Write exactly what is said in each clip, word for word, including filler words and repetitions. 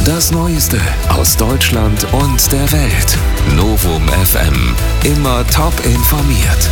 Das Neueste aus Deutschland und der Welt. Novum F M. Immer top informiert.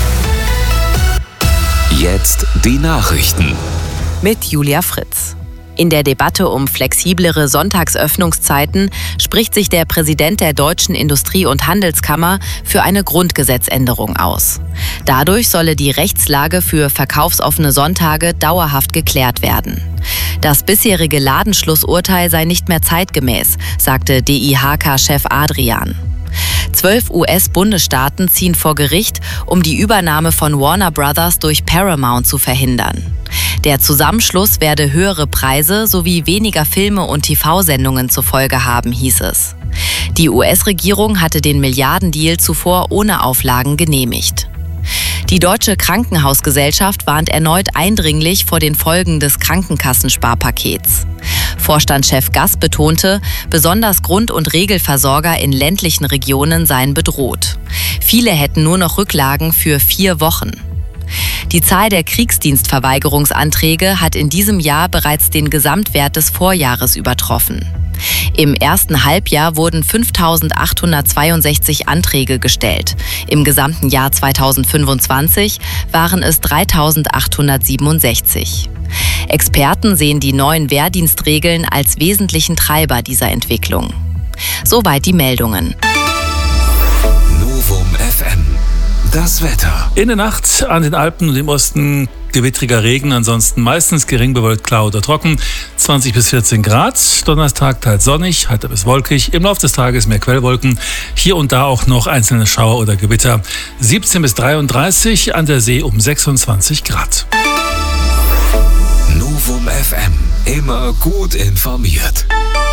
Jetzt die Nachrichten. Mit Julia Fritz. In der Debatte um flexiblere Sonntagsöffnungszeiten spricht sich der Präsident der Deutschen Industrie- und Handelskammer für eine Grundgesetzänderung aus. Dadurch solle die Rechtslage für verkaufsoffene Sonntage dauerhaft geklärt werden. Das bisherige Ladenschlussurteil sei nicht mehr zeitgemäß, sagte D I H K-Chef Adrian. Zwölf U S-Bundesstaaten ziehen vor Gericht, um die Übernahme von Warner Brothers durch Paramount zu verhindern. Der Zusammenschluss werde höhere Preise sowie weniger Filme und T V-Sendungen zur Folge haben, hieß es. Die U S-Regierung hatte den Milliardendeal zuvor ohne Auflagen genehmigt. Die Deutsche Krankenhausgesellschaft warnt erneut eindringlich vor den Folgen des Krankenkassensparpakets. Vorstandschef Gass betonte, besonders Grund- und Regelversorger in ländlichen Regionen seien bedroht. Viele hätten nur noch Rücklagen für vier Wochen. Die Zahl der Kriegsdienstverweigerungsanträge hat in diesem Jahr bereits den Gesamtwert des Vorjahres übertroffen. Im ersten Halbjahr wurden fünftausendachthundertzweiundsechzig Anträge gestellt. Im gesamten Jahr zweitausendfünfundzwanzig waren es dreitausendachthundertsiebenundsechzig. Experten sehen die neuen Wehrdienstregeln als wesentlichen Treiber dieser Entwicklung. Soweit die Meldungen. Novum F M. Das Wetter. In der Nacht an den Alpen und im Osten gewittriger Regen, ansonsten meistens gering bewölkt, klar oder trocken, zwanzig bis vierzehn Grad. Donnerstag teils sonnig, heiter bis wolkig. Im Laufe des Tages mehr Quellwolken, hier und da auch noch einzelne Schauer oder Gewitter. siebzehn bis dreiunddreißig, an der See um sechsundzwanzig Grad. Novum F M. Immer gut informiert.